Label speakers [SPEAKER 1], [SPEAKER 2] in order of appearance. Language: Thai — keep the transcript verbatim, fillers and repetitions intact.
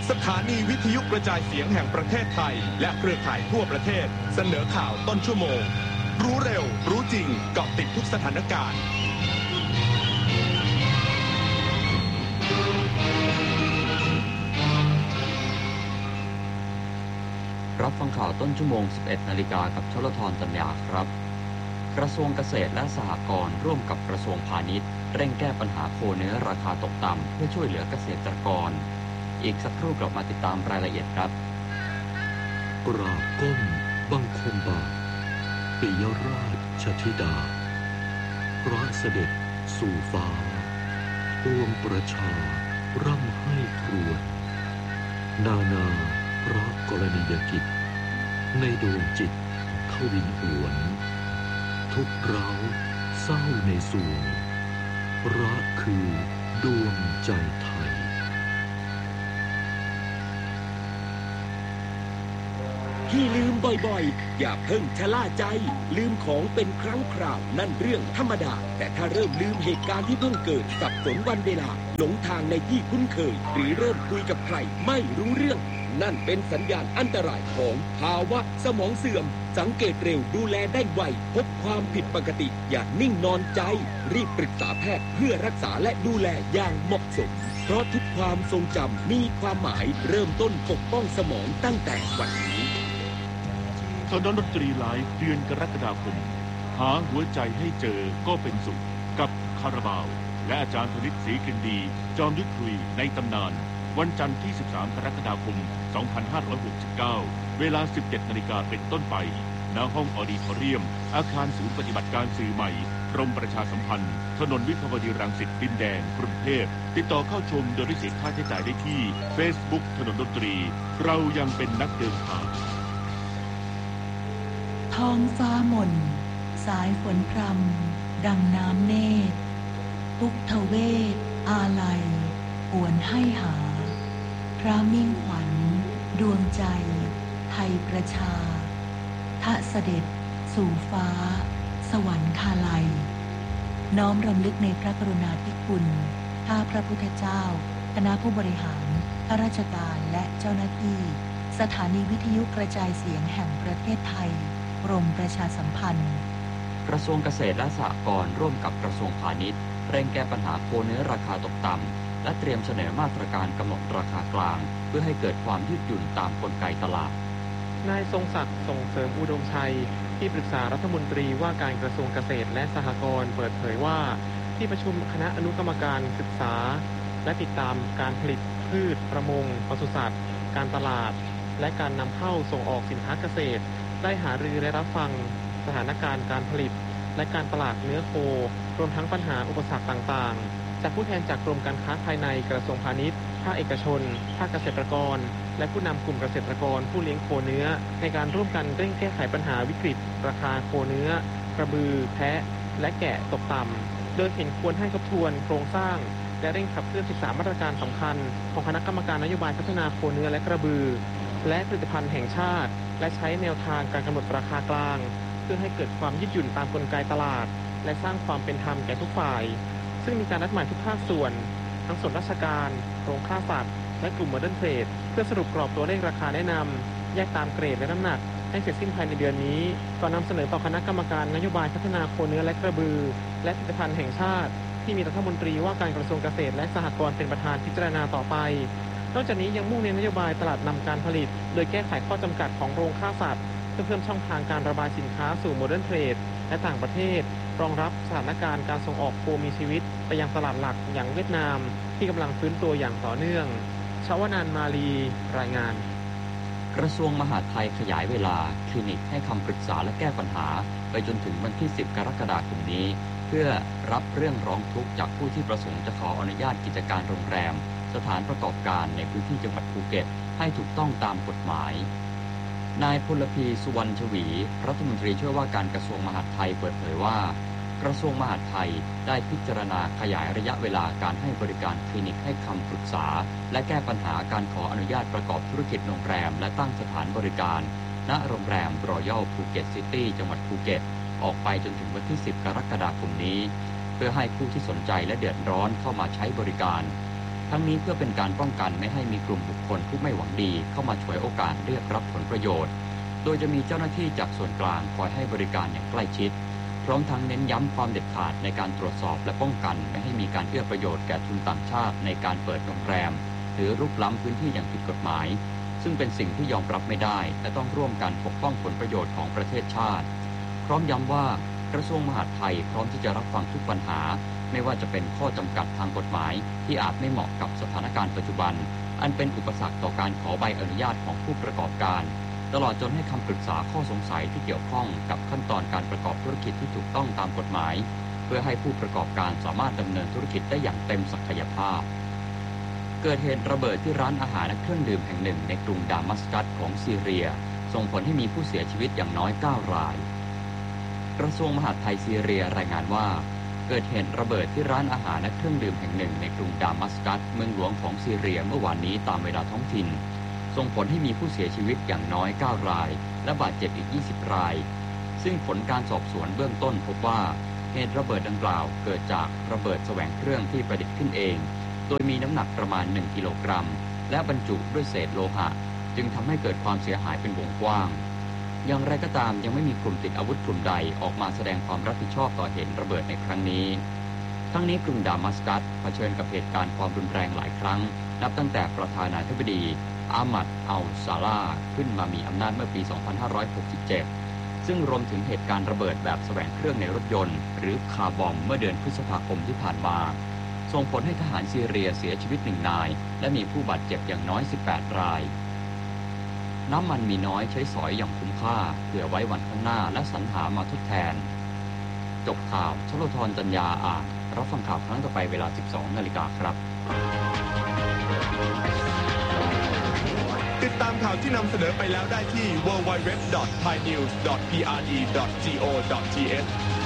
[SPEAKER 1] สถานีวิทยุกระจายเสียงแห่งประเทศไทยและเครือข่ายทั่วประเทศเสนอข่าวต้นชั่วโมงรู้เร็วรู้จริงเกาะติดทุกสถานการณ์
[SPEAKER 2] รับฟังข่าวต้นชั่วโมง สิบเอ็ดนาฬิกา กับชลธรตัญญาครับกระทรวงเกษตรและสหกรณ์ร่วมกับกระทรวงพาณิชย์เร่งแก้ปัญหาโคเนื้อราคาตกต่ำเพื่อช่วยเหลือเกษตรกรอีกสักครู่กลับมาติดตามรายละเอียดครับ
[SPEAKER 3] กราบก้มบังคมบาทปิยราชธิดาพระเสด็จสู่ฟ้าปวงประชาร่ำให้ครวญนานาพระกรณียกิจในดวงจิตทวินหวนทุกเราเศร้าในส่วงรักคือดวงใจไทย
[SPEAKER 4] ที่ลืมบ่อยๆอย่าเพิ่งชะล่าใจลืมของเป็นครั้งคราวนั่นเรื่องธรรมดาแต่ถ้าเริ่มลืมเหตุการณ์ที่เพิ่งเกิดสับสนวันเวลาหลงทางในที่คุ้นเคยหรือเริ่มคุยกับใครไม่รู้เรื่องนั่นเป็นสัญญาณอันตรายของภาวะสมองเสื่อมสังเกตเร็วดูแลได้ไวพบความผิดปกติอย่านิ่งนอนใจรีบปรึกษาแพทย์เพื่อรักษาและดูแลอย่างเหมาะสมเพราะทุกความทรงจำมีความหมายเริ่มต้นปกป้องสมองตั้งแต่วันนี้
[SPEAKER 5] ถนนดนตรีไลฟ์เดือนกรกฎาคมหาหัวใจให้เจอก็เป็นสุขกับคาราบาวและอาจารย์ธนิตศรีกลิ่นดีจอมยุทธคุยในตำนานวันจันทร์ที่สิบสามกรกฎาคมสองพันห้าร้อยหกสิบเก้าเวลา สิบเจ็ดนาฬิกา นเป็นต้นไปณห้องออดิทอเรียมอาคารศูนย์ปฏิบัติการสื่อใหม่กรมประชาสัมพันธ์ถนนวิภาวดีรังสิตดินแดงกรุงเทพติดต่อเข้าชมโดยไม่เสียค่าใช้จ่ายได้ที่ Facebook ถนนดนตรีเรายังเป็นนักเดินทาง
[SPEAKER 6] ท้องฟ้ามนสายฝนพรำดังน้ำเนตรทุกทเวศอาลัยหวนให้หาพระมิ่งขวัญดวงใจไทยประชาทะเสด็จสู่ฟ้าสวรรคาลัยน้อมรำลึกในพระกรุณาธิคุณข้าพระพุทธเจ้าคณะผู้บริหารข้าราชการและเจ้าหน้าที่สถานีวิทยุกระจายเสียงแห่งประเทศไทยกรมประชาสัมพันธ์
[SPEAKER 2] กระทรวงเกษตรและสหกรณ์ร่วมกับกระทรวงพาณิชย์เร่งแก้ปัญหาโคเนื้อราคาตกต่ำและเตรียมเสนอมาตรการกำหนดราคากลางเพื่อให้เกิดความยืดหยุ่นตามกลไกตลาด
[SPEAKER 7] นายทรงศักดิ์ส่งเสริมอุดมชัยที่ปรึกษารัฐมนตรีว่าการกระทรวงเกษตรและสหกรณ์เปิดเผยว่าที่ประชุมคณะอนุกรรมการศึกษาและติดตามการผลิตพืชประมงปศุสัตว์การตลาดและการนำเข้าส่งออกสินค้าเกษตรได้หารือและรับฟังสถานการณ์การผลิตและการตลาดเนื้อโครวมทั้งปัญหาอุปสรรคต่างๆจากผู้แทนจากกรมการค้าภายในกระทรวงพาณิชย์ภาคเอกชนภาคเกษตรกรและผู้นำกลุ่มเกษตรกรผู้เลี้ยงโคเนื้อในการร่วมกันเร่งแก้ไขปัญหาวิกฤตราคาโคเนื้อกระบือแพะและแกะตกต่ำโดยเห็นควรให้ทบทวนโครงสร้างและเร่งขับเคลื่อนสิบสามมาตรการสำคัญของคณะกรรมการนโยบายพัฒนาโคเนื้อและกระบือและผลิตภัณฑ์แห่งชาติและใช้แนวทางการกำหนดราคากลางเพื่อให้เกิดความยืดหยุ่นตามกลไกตลาดและสร้างความเป็นธรรมแก่ทุกฝ่ายซึ่งมีการนัดหมายทุกภาคส่วนทั้งส่วนราชการโรงฆ่าสัตว์และกลุ่มโมเดิร์นเทรดเพื่อสรุปกรอบตัวเลขราคาแนะนำแยกตามเกรดและน้ำหนักให้เสร็จสิ้นภายในเดือนนี้ก่อนนำเสนอต่อคณะกรรมการนโยบายพัฒนาโคเนื้อและกระบือและผลิตภัณฑ์แห่งชาติที่มีรัฐมนตรีว่าการกระทรวงเกษตรและสหกรณ์เป็นประธานพิจารณาต่อไปนอกจากนี้ยังมุ่งเน้นนโยบายตลาดนำการผลิตโดยแก้ไขข้อจำกัดของโรงฆ่าสัตว์เพื่อเพิ่มช่องทางการระบายสินค้าสู่โมเดิร์นเทรดและต่างประเทศรองรับสถานการณ์การส่งออกโคมีชีวิตไปยังตลาดหลักอย่างเวียดนามที่กำลังฟื้นตัวอย่างต่อเนื่องชวนานมาลีรายงาน
[SPEAKER 2] กระทรวงมหาดไทยขยายเวลาคลินิกให้คำปรึกษาและแก้ปัญหาไปจนถึงวันที่สิบกรกฎาคมนี้เพื่อรับเรื่องร้องทุกข์จากผู้ที่ประสงค์จะขออนุญาตกิจการโรงแรมสถานประกอบการในพื้นที่จังหวัดภูเก็ตให้ถูกต้องตามกฎหมายนายพลพีสุวรรณชวีรัฐมนตรีช่วยว่าการกระทรวงมหาดไทยเปิดเผยว่ากระทรวงมหาดไทยได้พิจารณาขยายระยะเวลาการให้บริการคลินิกให้คำปรึกษาและแก้ปัญหาการขออนุญาตประกอบธุรกิจโรงแรมและตั้งสถานบริการณโรงแรมรอยัลภูเก็ตซิตี้จังหวัดภูเก็ตออกไปจนถึงวันที่สิบกรกฎาคมนี้เพื่อให้ผู้ที่สนใจและเดือดร้อนเข้ามาใช้บริการภทั้งนี้เพื่อเป็นการป้องกันไม่ให้มีกลุ่มบุคคลผู้ไม่หวังดีเข้ามาฉวยโอกาสเรียกรับผลประโยชน์โดยจะมีเจ้าหน้าที่จากส่วนกลางคอยให้บริการอย่างใกล้ชิดพร้อมทั้งเน้นย้ำความเด็ดขาดในการตรวจสอบและป้องกันไม่ให้มีการเอื้อประโยชน์แก่ทุนต่างชาติในการเปิดโรงแรมหรือรุกล้ำพื้นที่อย่างผิดกฎหมายซึ่งเป็นสิ่งที่ยอมรับไม่ได้และต้องร่วมกันปกป้องผลประโยชน์ของประเทศชาติพร้อมย้ำว่ากระทรวงมหาดไทยพร้อมที่จะรับฟังทุกปัญหาไม่ว่าจะเป็นข้อจำกัดทางกฎหมายที่อาจไม่เหมาะกับสถานการณ์ปัจจุบันอันเป็นอุปสรรคต่อการขอใบอนุญาตของผู้ประกอบการตลอดจนให้คำปรึกษาข้อสงสัยที่เกี่ยวข้องกับขั้นตอนการประกอบธุรกิจที่ถูกต้องตามกฎหมายเพื่อให้ผู้ประกอบการสามารถดำเนินธุรกิจได้อย่างเต็มศักยภาพเกิดเหตุระเบิดที่ร้านอาหารและเครื่องดื่มแห่งหนึ่งในกรุงดามัสกัสของซีเรียส่งผลให้มีผู้เสียชีวิตอย่างน้อยเก้ารายกระทรวงมหาดไทยซีเรียรายงานว่าเกิดเหตุระเบิดที่ร้านอาหารและเครื่องดื่มแห่งหนึ่งในกรุงดามัสกัสเมืองหลวงของซีเรียเมื่อวานนี้ตามเวลาท้องถิ่นส่งผลให้มีผู้เสียชีวิตอย่างน้อยเก้ารายและบาดเจ็บอีกยี่สิบรายซึ่งผลการสอบสวนเบื้องต้นพบว่าเหตุระเบิดดังกล่าวเกิดจากระเบิดแสวงเครื่องที่ประดิษฐ์ขึ้นเองโดยมีน้ำหนักประมาณหนึ่งกิโลกรัมและบรรจุด้วยเศษโลหะจึงทำให้เกิดความเสียหายเป็นวงกว้างอย่างไรก็ตามยังไม่มีกลุ่มติดอาวุธกลุ่มใดออกมาแสดงความรับผิดชอบต่อเหตุระเบิดในครั้งนี้ทั้งนี้กรุงดามัสกัสเผชิญกับเหตุการณ์ความรุนแรงหลายครั้งนับตั้งแต่ประธานาธิบดีอามัดอัลซาลาขึ้นมามีอำนาจเมื่อปี สองพันห้าร้อยหกสิบเจ็ด ซึ่งรวมถึงเหตุการณ์ระเบิดแบบแสวงเครื่องในรถยนต์หรือคาร์บอมเมื่อเดือนพฤษภาคมที่ผ่านมาส่งผลให้ทหารซีเรียเสียชีวิตหนึ่งนายและมีผู้บาดเจ็บอย่างน้อยสิบแปดรายน้ำมันมีน้อยใช้สอยอย่างคุ้มค่าเผื่อไว้วันข้างหน้าและสรรหามาทดแทนจบข่าวชโลธรจัญญาอ่านรับฟังข่าวครั้งต่อไปเวลา สิบสองนาฬิกาครับ
[SPEAKER 1] ติดตามข่าวที่นำเสนอไปแล้วได้ที่ ดับเบิลยู ดับเบิลยู ดับเบิลยู ดอท ไทยนิวส์ ดอท พี อาร์ ดี ดอท โก ดอท ที เอช